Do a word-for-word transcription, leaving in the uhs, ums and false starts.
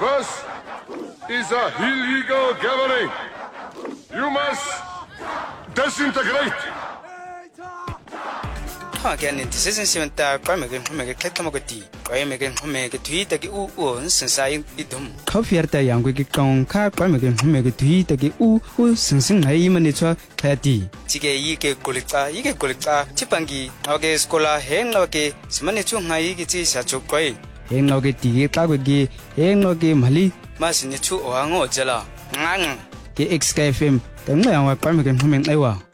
This is a illegal gathering. You must disintegrate. Again, this isn't seven that I'm making home a catamogati. I am making home a tweet at the oo since I eat them. Coffee at the young wicked car, I'm making home a tweet at the oo, since I even it's a patty. Tige Yike Golita, Yike Golita, Chipangi, Oge Scola, Hen Loge, Smanichu Haigiti Sachoquay. Hen Loge Tige Kawagi, Hen Loge Mali, Masinichu or Ango Jella. Nang, the X K F M, the Mayan Parmegan Home in Iowa.